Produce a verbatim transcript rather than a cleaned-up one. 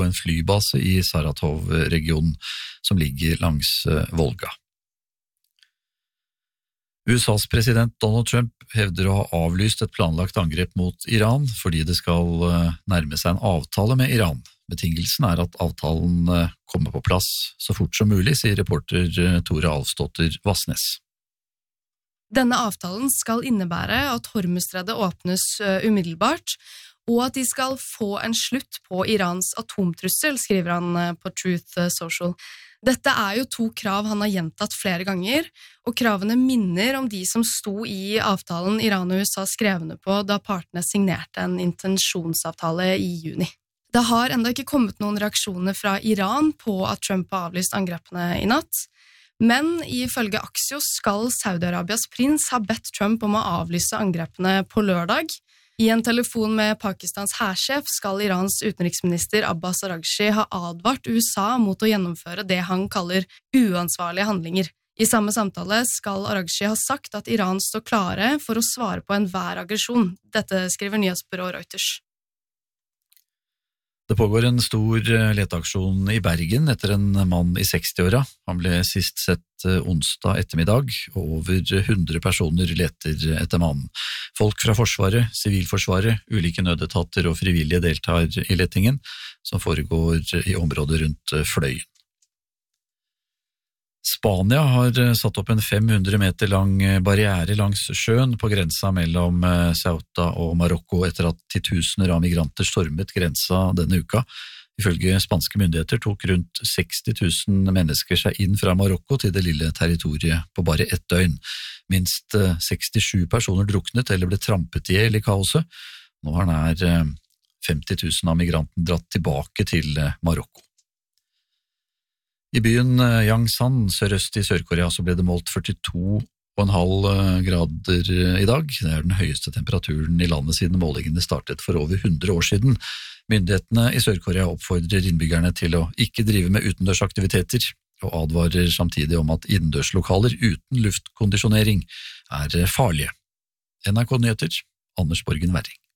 på en flybase i Saratov-regionen som ligger langs Volga. U S A's president Donald Trump hevder å ha avlyst et planlagt angrep mot Iran fordi det skal nærme seg en avtale med Iran. Betingelsen er at avtalen kommer på plass så fort som mulig, sier reporter Tore Alfsdotter Vassnes. Denne avtalen skal innebære at Hormuzstredet åpnes umiddelbart, og at de skal få en slutt på Irans atomtrussel, skriver han på Truth Social. Dette er jo to krav han har gjentatt flere ganger, og kravene minner om de som sto i avtalen Iran og U S A skrevne på da partene signerte en intensjonsavtale i juni. Det har enda ikke kommet noen reaksjoner fra Iran på at Trump har avlyst angrepene i natt, men ifølge Axios skal Saudi-Arabias prins ha bedt Trump om å avlyse angrepene på lørdag. I en telefon med Pakistans hærsjef skal Irans utenriksminister Abbas Araghchi ha advart U S A mot å gjennomføre det han kaller uansvarlige handlinger. I samme samtale skal Araghchi ha sagt at Iran står klare for å svare på enhver aggresjon. Dette skriver nyhetsbyrået Reuters. Det pågår en stor leteaksjon i Bergen etter en mann i sekstiåra. Han ble sist sett onsdag ettermiddag, og over hundre personer leter etter mannen. Folk fra Forsvaret, Sivilforsvaret, ulike nødetater og frivillige deltar i letingen, som foregår i området rundt Fløyen. Spania har satt opp en fem hundre meter lang barriere langs sjøen på grensa mellom Ceuta og Marokko etter at titusener av migranter stormet grensa denne uka. Ifølge spanske myndigheter tok rundt seksti tusen mennesker seg inn fra Marokko til det lille territoriet på bare ett døgn. Minst sekstisju personer druknet eller ble trampet ihjel i kaoset. Nå har nær femti tusen av migrantene dratt tilbake til Marokko. I byen Yangsan, sørøst i Sør-Korea, så ble det målt førtito komma fem grader i dag. Det er den høyeste temperaturen i landet siden målingene startet for over hundre år siden. Myndighetene i Sør-Korea oppfordrer innbyggerne til å ikke drive med utendørsaktiviteter, og advarer samtidig om at innendørslokaler uten luftkondisjonering er farlige. N R K Nyheter, Anders Borgen Werring.